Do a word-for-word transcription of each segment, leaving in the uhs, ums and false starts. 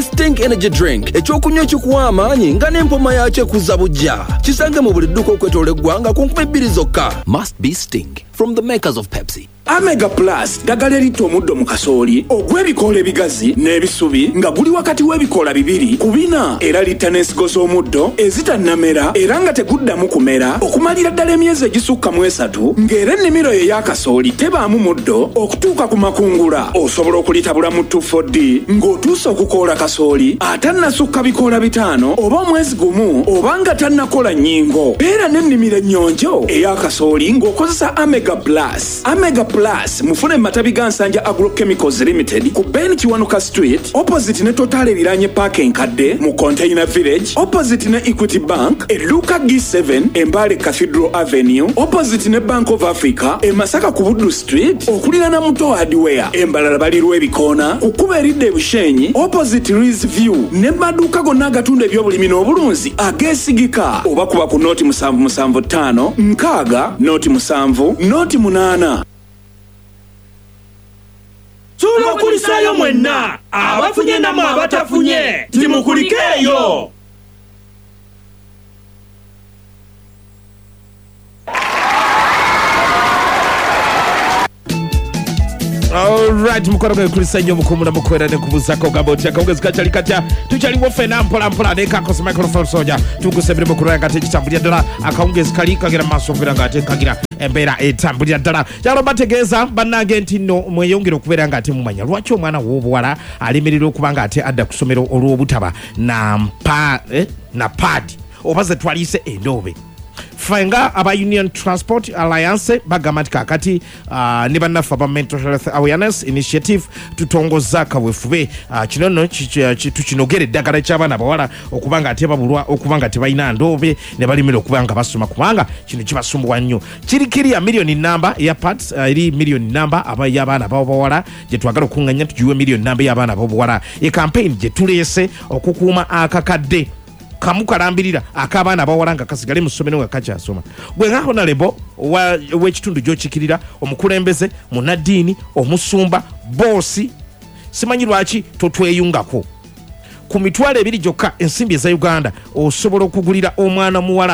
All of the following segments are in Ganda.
Stink Energy Drink ekyokunywa ekikuwa amaanyi nga n'empoma yakyo ekuza bujja. Kisange mu buli dduka okwetoola eggwanga ku nkumi bbiri zokka. Must be Stink from the makers of Pepsi. Omega Plus ddagala eritta omuddo mu kasooli ogw'ebikoola ebigazi n'ebisubi nga guli wakati w'ebikoola bibiri ku bina era litta n'ensigo z'omuddo ezitannamera era nga teguddamu kumera okumalira ddala emyezi egisukka mu esatu ng'era ennimiro ye y'akasooli tebaamu muddo okutuuka ku makungula. Osobola okulitabula mu two four D ng'otuusa okukoola kasooli atannasukka bikoola bitaano oba omwezi gumu oba nga tannakola nnyingo. Beera n'ennimiro ennyonjo ey'akasooli ng'okozesa Omega Plus. Omega Plus mufune matabi gansanja Agrochemicals Limited ku Ben Kiwanuka Street opposite ne Total Liranye Park enkadde mu Container Village opposite ne Equity Bank e Luka G seven Embale Cathedral Avenue opposite ne Bank of Africa e Masaka ku Buddu Street okulirana Muto Hardware Embalala balirwa ebikoona kukuba eridde ebushenyi opposite Rees View ne maduuka gonna agatunda ebyobulimi n'obulunzi ageesigika oba kuba ku noti musanvu musanvu ttaano nkaaga noti musanvu noti munaana. Tulukulisayo mwenna abafunye namwe abatafunye timukulikeeyo. Alright, mukora kwa kulisanyo mukumuna mukwera ne kubuzako gaboti akongezi kachali katya tuchali wofena mpola mpola ne kakos microphone soja tukusebire mukura ngate kitambulya dala akongezi kali kagira maso vira ngate kagira embera etambulya dala yalo bategeza banage ntino mweyongero kubera ngate mumanya lwacho mwana wobwala alimirira okubanga ate adda kusomero olwobutaba na mpa eh, na padi obaze twalise endobe Fenga aba Union Transport Alliance bagamatika kakati uh, ne bannafa ba Mental Health Awareness Initiative tutongoza kawefube uh, kinono tukinogere ddagala ky'abaana bawala okubanga ate babulwa okubanga tebalina ndobe ne balimira okubanga basoma kubanga kino kibasumbuwa nnyo. Kirikiri ya milioni namba ya parts uh, eri milioni namba aba y'abaana bawala gye twagala okunganya tujiwe milioni namba y'abaana bawala. E campaign gye tulese okukuuma akakadde kamukalambirira akabana bawalanga kasigale musomero nga kakyasoma. Gwe nga honorable wa wekitundu gyokikirira omukulembeze munadini omusumba bossi simanyi lwaki totweyungako ku mitwalo ebiri gyokka ensimbi eza Uganda osobola okugulira omwana muwala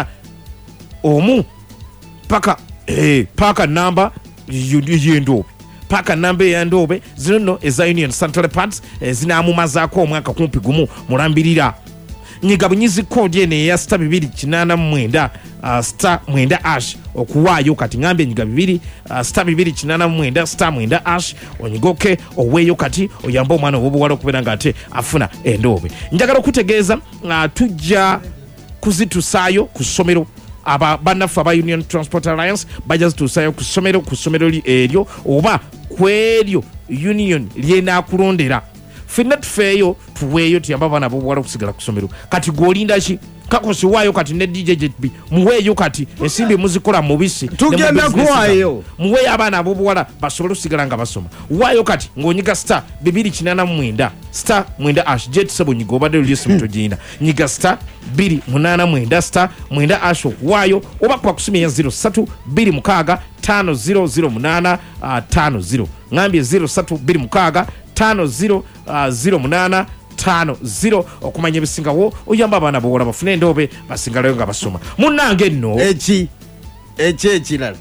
omu paka eh paka namba y'endobe paka namba y'endobe zino eza Union Central Parts zinaamumazaako omwaka kumpi gumu mulambirira. Nyiga bunyizi kodi ene ya star bibiri kinana mwenda uh, star mwenda ash okuwayo kati ngambe nyiga bibiri uh, star bibiri kinana mwenda star mwenda ash onyigoke oweyo kati oyamba omwana obubuwala okubera ngate afuna endobe. Njagala okutegeeza uh, tujja kuzitusayo ku ssomero aba bannafu aba Union Transport Alliance bajja zitusayo ku ssomero ku ssomero eryo oba kwelyo union lyena-kulondera fenna tufeeyo tuweeyo tuyamba abaana b'obuwala okusigala ku ssomero. Kati gwolinda ki kakosi waayo kati ne D J J B muweeyo kati ensimbi muzikola mubisi tugenda kuwaayo muweeyo abaana b'obuwala basobole okusigala nga basoma. Waayo kati ng'onyiga star bibiri kinana mwenda star mwenda ash jet sebo nyiga obadde lulisi mutogina nyiga star biri munana mwenda star mwenda ash okuwaayo oba kwa kusumi ya zero satu biri mukaaga tano zero zero munana uh, tano zero ngambye zero satu biri mukaaga tano zero uh, zero munana tano zero okumanya ebisingawo oyamba abaana b'obuwala bafune endobe basingalayo nga basoma. Munnange nno eki eki ekirala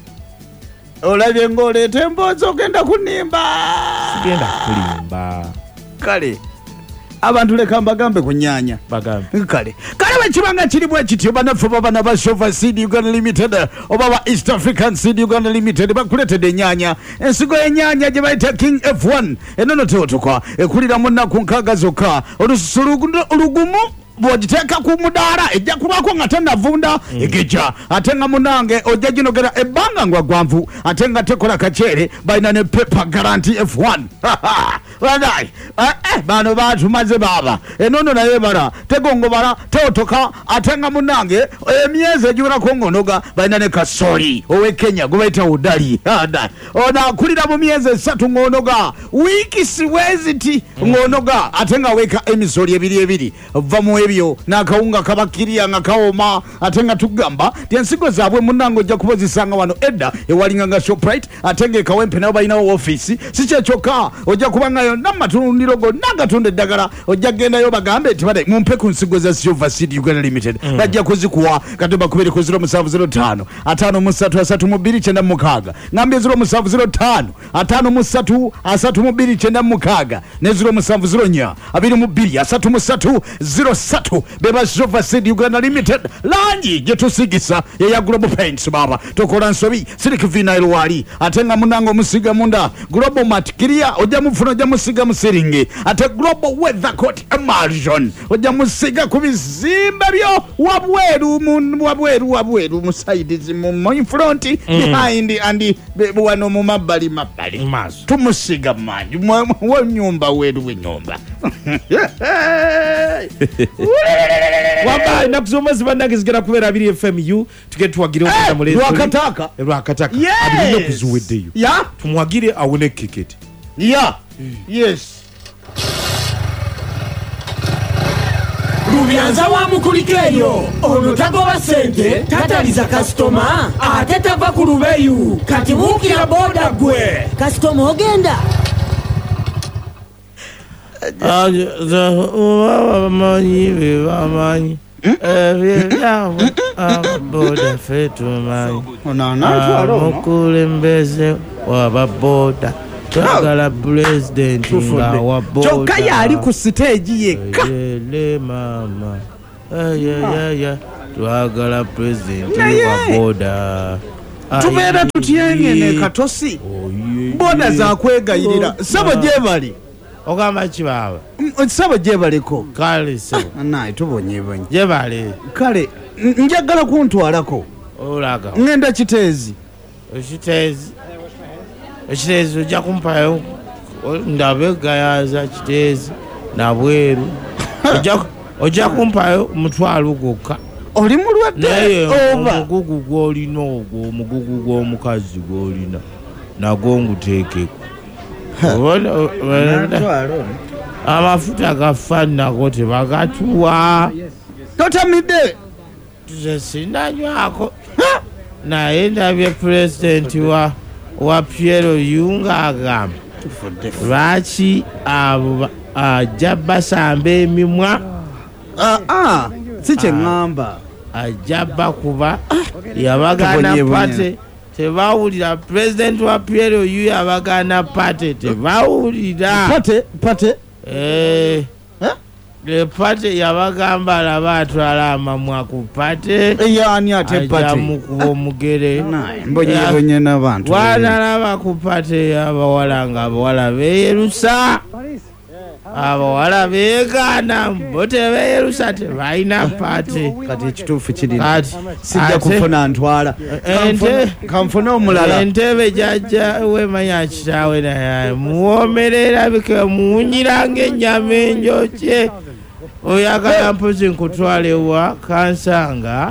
olabye ng'oleeta emboozi ogenda kunimba sigenda kulimba kale abantu leka mbagambe ku nnyanya bagambe kale kale bwekibanga kiri bwe kityo banaffe babana ba Shova Seed Uganda Limited oba ba East African Seed Uganda Limited bakuletedde ennyanya ensigo y'ennyanya gye bayita King F one enono teotoka ekulira mu nnaku nkaaga zokka olususu lugumu bwogiteeka ku mudaala ejja kulwako nga tennavunda mm. egeja ate nga munange ojja ginogera ebbanga ngwa gwanvu ate nga tekola kaceere balina ne paper guarantee F one wadai eh bano batumaze baba enono naye bala tegongobala teotoka ate nga munange emyezi egiwerako ng'onoga balina ne kasoli owe Kenya gwe bayita udali adai ono akulira mu myezi esatu ng'onoga wiiki siwezi ti ng'onoga ate nga weeka emisoli ebiri ebiri va mu ebyo n'akawunga kabakirya nga kawooma ate nga tugamba ti ensigo zaabwe munnange ojja kuba ozisanga wano edda ewalinga nga Shoprite ate ng'ekawempe nabo balinawo ofiisi si kyekyokka ojja kubanga yonna matundiro gonna agatunda eddagala ojja kgendayo bagambe nti bade mumpe ku nsigo za Silver Seed Uganda Limited bajja kuzikuwa kati bakubire ku zero musanvu zero ttaano ataano mu ssatu asatu mu bbiri kyenda mu mukaaga ngambye zero musanvu zero ttaano ataano mu ssatu asatu mu bbiri kyenda mu mukaaga ne zero musanvu zero nnya abiri mu bbiri asatu mu ssatu zero ssatu beba Silver Seed Uganda Limited langi gye tusigisa eya Global Paints baba tokola nsobi Silk Vinyl wali ate nga munango musiga munda Global Material ojja mufuna ojja musiga musiringe ate Global Weather Coat Emulsion ojja musiga ku bizimbe byo wabweru mu wabweru wabweru mu sides mu in front behind and wano mu mabbali mabbali Maso. tumusiga manju wa nyumba weru w'enyumba wamba nakusoma zibanage zigera kubera abiri F M U tuge tuwagire okunda mulezi lwakataka lwakataka Yes. abirino kuzuweddeyo ya tumwagire awone kiketi ya yes Lubyanza wa mukulikeyo ono tagoba sente tataliza kasitoma ate tava ku lubeyu kati buukira boda gwe kasitoma ogenda bamanyi be bamanyi ebyebyabo ababoda ffe tumanyi omukulembeze w'ababoda twagala pulezidenti nga wa boda kyokka yali ku siteegi yekka ele mama ayayaya twagala pulezidenti wa boda tubeera tutyengene katosi boda zakwegayirira sabo gyebali ogamba kibaaba sabo gyebaliko kale so naye tubonyebonye gyebale kale n- njagala kuntwalako olaga ngenda kiteezi ekiteezi ekiteezi ojja kumpayo ndabe gayaza kiteezi nabweru Ojja- ojja kumpayo mutwalo gwokka oli mulwadde naye oba omugugu gwolina ogwo omugugu gw'omukazi gwolina nagwo nguteekeko Obona- obona- amafuta gafanako tebagatuwa totamidde tuze sinanywako naye ndabye pulezidenti wa wa Piero Yunga agamba lwaki abo ba- ajja basamba emimwa Ah, ah, si kyeŋŋamba ajja bakuba yabagana Tubonye, bonye. pate tebawulira pulezidenti wa Piero Yu yabagana pate tebawulira pate pate Eh, Eh? le pate yabagamba alaba atwala amamwa ku pate eyani ate ajja pate mukuba omugere Naye, mbonyebonye n'abantu wanalaba ku pate abawala nga abawala beyerusa abawala beegaana bo tebeyerusa tebalina pate kati ekituufu kirina kati sijja ate- kufuna ntwala Ente- kanfune omulala entebe jajja wemanya kitaawe naye muwoomera erabike muwunyira ng'ennyama enjokye oyagala mpozi nkutwalewa kansanga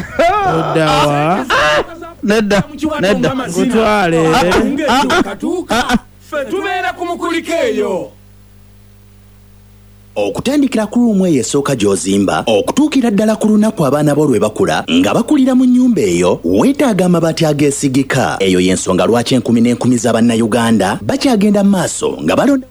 oddawa nedda nedda nkutwale katuuka ffe tubeera ku mukulikeeyo okutandikira ku lumu eyo esooka gy'ozimba okutuukira ddala ku lunaku abaana bo lwe bakula nga bakulira mu nnyumba eyo weetaaga amabaati ageesigika eyo y'ensonga lwaki enkumi n'enkumi z'abannayuganda bakyagenda mu maaso nga balonda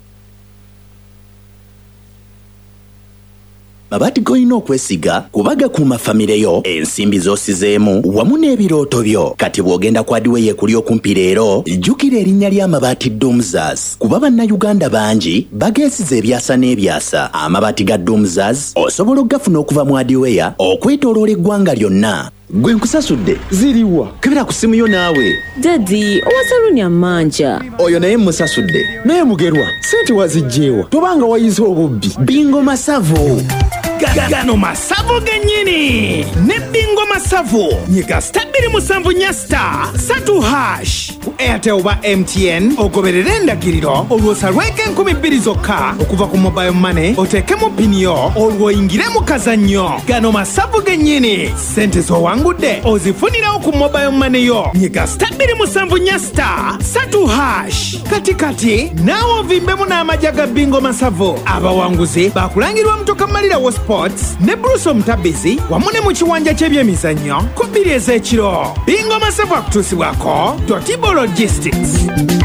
mabaati g'olina okwesiga kuba gakuuma famire yo ensimbi z'osizeemu wamu n'ebirooto byo kati bw'ogenda ku adiweeye kuli okumpi leero jjukira erinnya ly'amabaati Doomsdays kuba bannayuganda bangi bageesiza ebyasa n'ebyasa amabaati ga Doomsdays osobola okugafuna okuva mu adiweya okwetooloola eggwanga lyonna gwe nkusasudde ziriwa kebera ku simu yo naawe dadi owasalunya manja oyo naye musasudde naye mugerwa sente wazigjeewa tobanga wayize obubbi bingo masavu gano masavu gennyini ne bingo masavu nyiga sita bbiri musanvu nya sita satu hash ku airtel oba M T N ogoberere endagiriro olwosalweko enkumi bbiri zokka okuva ku mobile money oteekemu pini yo olwoyingire mu kazannyo gano masavu gennyini sente z'owangudde ozifunirawo ku mobile money yo nyiga sita bbiri musanvu nya sita satu hash kati kati naawe ovimbemu n'amajja ga bingo masavu abawanguzi bakulangirwa mutoka malira wo Sports ne Bruce Omutabizi wamu ne mu kiwanja ky'ebyemizannyo ku bbiri ez'ekiro. Bingoma Sevu akutuusibwako Totibo Logistics.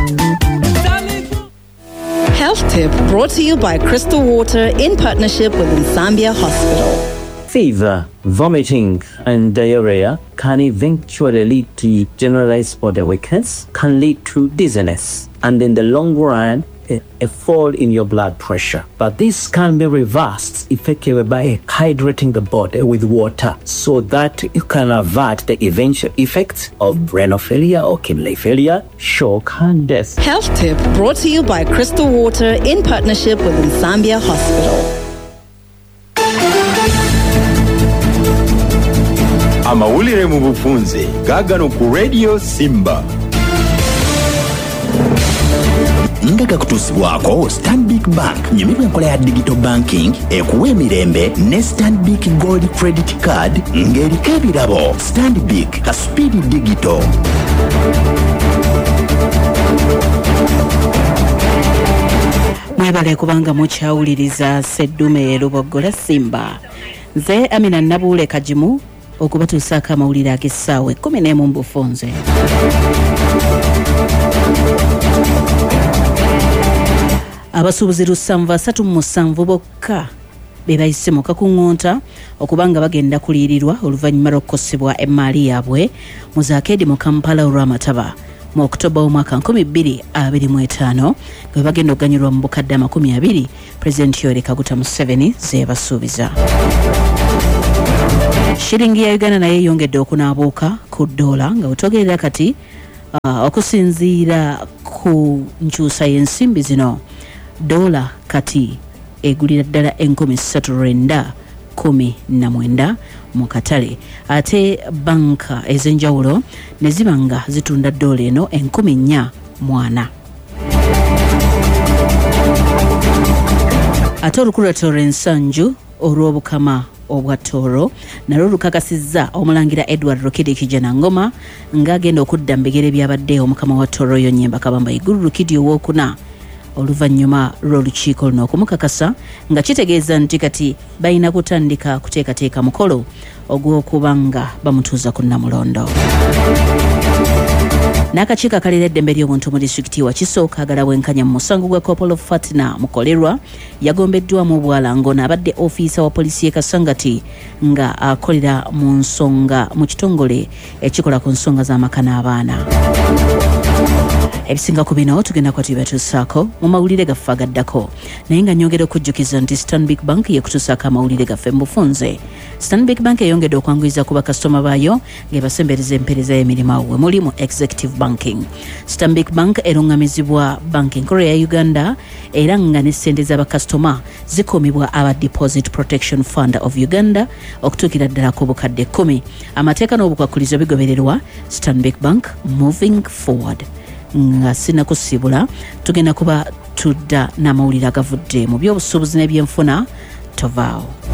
Health Tip brought to you by Crystal Water in partnership with Nsambia Hospital. Fever, vomiting, and diarrhea can eventually lead to generalized body weakness, can lead to dizziness, and in the long run, a, a fall in your blood pressure. But this can be reversed effectively by hydrating the body with water so that you can avert the eventual effects of renal failure or kidney failure, shock, and death. Health Tip brought to you by Crystal Water in partnership with Nsambia Hospital. Amawulire mu bufunze gaagano ku Radio Simba. Ngaga kutusibwako Stanbic Bank nyumirwa enkola ya digital banking ekuwa emirembe ne Stanbic Gold Credit Card ng'eriko ebirabo. Stanbic kaspeedi digital. Mwebale kubanga mukyawuliriza Sseddume Lubogola Simba. Nze Amina Nabuule Kajimu okubatuusaako amawulire ag'essaawa ekkumi n'emu mu bufunze. Abasuubuzi lusanvu asatu mu musanvu bokka be bayise mu kakuŋŋonta okubanga bagenda kuliirirwa oluvannyuma lw'okukosebwa emmaali yaabwe mu zaakeedi mu Kampala olw'amataba mu Oktoba omwaka nkumi bbiri abiri mu etaano nga bagenda okuganyulwa mu bukadde amakumi abiri Pulezidenti Yoweri Kaguta Museveni zeebasuubiza. Shiringi ya Uganda naye yongedde okunaabuuka ku ddoola nga bwetogerera kati uh, okusinziira ku nkyusa y'ensimbi zino ddoola kati egulira ddala enkumi ssatu lwenda kumi na mwenda mu katale ate banka ez'enjawulo ne ziba nga zitunda ddoola eno enkumi nnya mu ana. Ate olukulata olw'ensanju olw'obukama obwa Tooro nalwo lukakasizza omulangira Edward Rukidi Kijana Ngoma ng'agenda okudda mu bigere byabadde omukama wa Tooro Yonyemba Kabamba Igulu Rukidi owookuna oluvannyuma lw'olukiiko luno okumukakasa nga kitegeeza nti kati balina kutandika kuteekateeka mukolo ogw'okuba nga bamutuuza ku Namulondo. N'akakiiko akalira eddembe ly'obuntu mu disitulikiti wa Kiso kaagala bwenkanya mu musango gwa Kopolo Fatina Mukolerwa yagombeddwamu obwalango n'abadde ofiisa wa poliisi y'e Kasangati nga akolera mu nsonga mu kitongole ekikola ku nsonga z'amaka n'abaana. Ebisinga ku bino tugenda kwa tubatuusaako mu mawulire gaffe agaddako naye nga nyongera okujjukiza nti Stanbic Bank yekutuusaako amawulire gaffe mu bufunze. Stanbic Bank eyongedde okwanguyiza ku bakasitoma baayo ng'ebasembereza empeereza y'emirimu we muli mu executive banking. Stanbic Bank erungamizibwa banki nkulu ya Uganda era nga ne ssente z'abakasitoma zikumibwa aba Deposit Protection Fund of Uganda okutuukira ddala ku bukadde kkumi. Amateeka n'obukwakulizo bigobererwa. Stanbic Bank moving forward. Nga sinakusibula tugenda kuba tudda n'amawulire agavudde mu by'obusuubuzi n'ebyenfuna tovaawo.